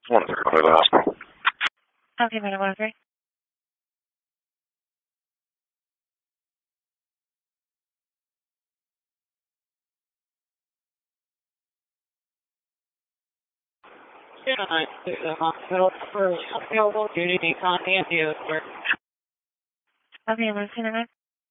I want to go to the hospital. Okay, madam, 103. To the hospital for available. Do you need contact you, sir? Okay, I'm going to